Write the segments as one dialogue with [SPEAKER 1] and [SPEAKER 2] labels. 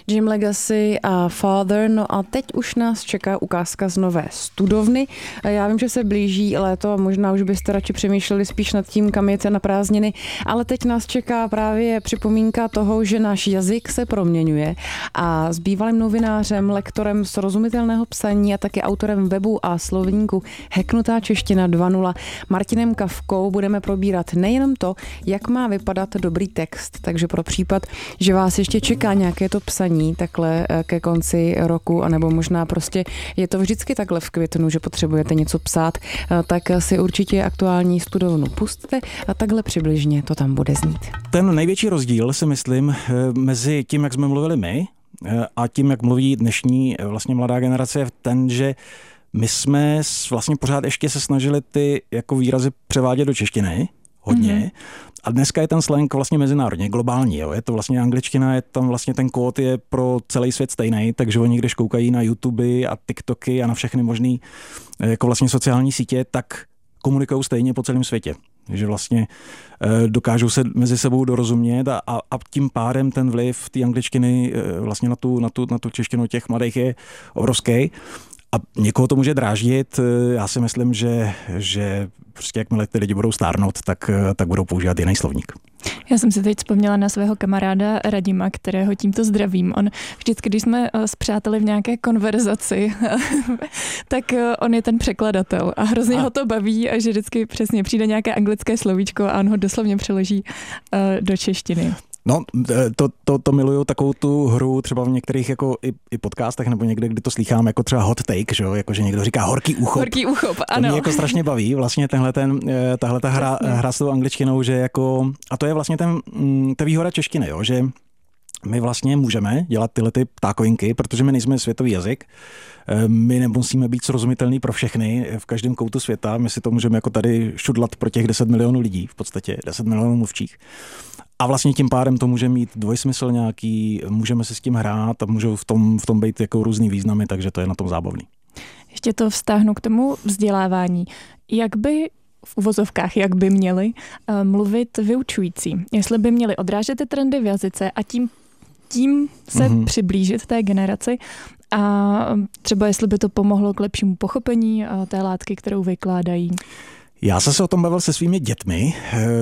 [SPEAKER 1] Jim Legacy a Father. No a teď už nás čeká ukázka z nové studovny. Já vím, že se blíží léto a možná už byste radši přemýšleli spíš nad tím, kam jet na prázdniny, ale teď nás čeká právě připomínka toho, že náš jazyk se proměňuje a s bývalým novinářem, lektorem srozumitelného psaní a taky autorem webu a slovníku Hacknutá čeština 2.0 Martinem Kafkou budeme probírat nejenom to, jak má vypadat dobrý text, takže pro případ, že vás ještě čeká nějaké to psaní takhle ke konci roku, anebo možná prostě je to vždycky takhle v květnu, že potřebujete něco psát, tak si určitě aktuální studovnu pusťte a takhle přibližně to tam bude znít.
[SPEAKER 2] Ten největší rozdíl si myslím mezi tím, jak jsme mluvili my a tím, jak mluví dnešní vlastně mladá generace, je ten, že my jsme vlastně pořád ještě se snažili ty jako výrazy převádět do češtiny, hodně. A dneska je ten slang vlastně mezinárodně, globální. Jo. Je to vlastně angličtina, je tam vlastně ten kód je pro celý svět stejný, takže oni když koukají na YouTube a TikToky a na všechny možný jako vlastně sociální sítě, tak komunikují stejně po celém světě. Že vlastně dokážou se mezi sebou dorozumět a tím pádem ten vliv té angličtiny vlastně na tu češtinu těch mladých je obrovský. A někoho to může dráždit. Já si myslím, že prostě jakmile ty lidi budou stárnout, tak budou používat jiný slovník.
[SPEAKER 3] Já jsem si teď vzpomněla na svého kamaráda Radima, kterého tímto zdravím. On vždycky, když jsme s přáteli v nějaké konverzaci, tak on je ten překladatel a hrozně ho to baví a že vždycky přesně přijde nějaké anglické slovíčko a on ho doslovně přeloží do češtiny.
[SPEAKER 2] No, to miluju, takovou tu hru třeba v některých jako i podcastech nebo někde, kdy to slýchám jako třeba hot take, že jo, jako že někdo říká horký úchop.
[SPEAKER 3] Horký úchop, ano.
[SPEAKER 2] To mě jako strašně baví, vlastně tahle hra s tou angličtinou, že jako, a to je vlastně ta výhoda češtiny, jo, že my vlastně můžeme dělat tyhle ty ptákovinky, protože my nejsme světový jazyk, my nemusíme být srozumitelný pro všechny v každém koutu světa, my si to můžeme jako tady šudlat pro těch 10 milionů lidí, v podstatě 10 milionů mluvčích. A vlastně tím pádem to může mít dvojsmysl nějaký, můžeme si s tím hrát a můžou v tom být jako různý významy, takže to je na tom zábavný.
[SPEAKER 3] Ještě to vztáhnu k tomu vzdělávání. Jak by v uvozovkách, jak by měli mluvit vyučující? Jestli by měli odrážet ty trendy v jazyce a tím se přiblížit té generaci a třeba jestli by to pomohlo k lepšímu pochopení té látky, kterou vykládají?
[SPEAKER 2] Já jsem se o tom bavil se svými dětmi.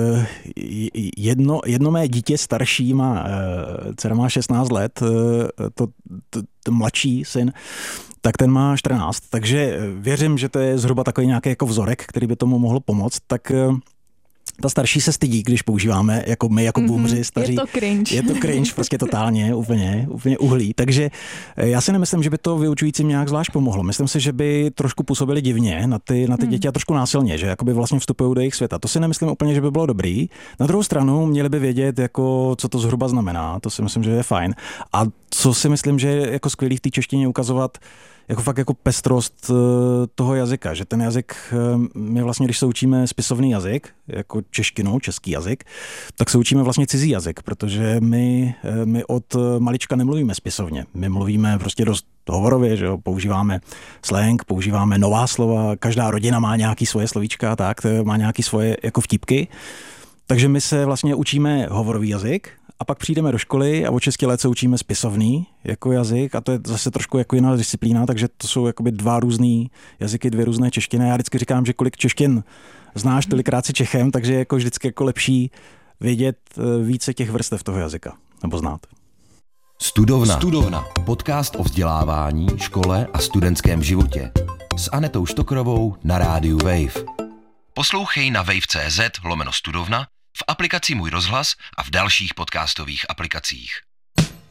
[SPEAKER 2] Jedno mé dítě starší dcera má 16 let, to mladší syn, tak ten má 14, takže věřím, že to je zhruba takový nějaký jako vzorek, který by tomu mohl pomoct, tak ta starší se stydí, když používáme, jako my, jako boomři staří. Je to cringe, prostě totálně, úplně uhlí. Takže já si nemyslím, že by to vyučujícím nějak zvlášť pomohlo. Myslím si, že by trošku působili divně na ty děti a trošku násilně, že jakoby vlastně vstupují do jejich světa. To si nemyslím úplně, že by bylo dobrý. Na druhou stranu měli by vědět, jako, co to zhruba znamená. To si myslím, že je fajn. A co si myslím, že je jako skvělý v té češtině ukazovat, jako fakt jako pestrost toho jazyka, že ten jazyk, my vlastně, když se učíme spisovný jazyk, jako češtinu, český jazyk, tak se učíme vlastně cizí jazyk, protože my od malička nemluvíme spisovně. My mluvíme prostě dost hovorově, že jo, používáme slang, používáme nová slova, každá rodina má nějaký svoje slovíčka, tak, má nějaký svoje jako vtípky. Takže my se vlastně učíme hovorový jazyk, a pak přijdeme do školy a od 6 let se učíme spisovný jako jazyk a to je zase trošku jako jiná disciplína, takže to jsou jakoby 2 různý jazyky, 2 různé češtiny. Já vždycky říkám, že kolik češtin znáš, tolikrát si Čechem, takže je jako vždycky jako lepší vědět více těch vrstev toho jazyka, nebo znát.
[SPEAKER 4] Studovna. Podcast o vzdělávání, škole a studentském životě. S Anetou Štokrovou na rádiu Wave. Poslouchej na wave.cz/studovna, v aplikaci Můj rozhlas a v dalších podcastových aplikacích.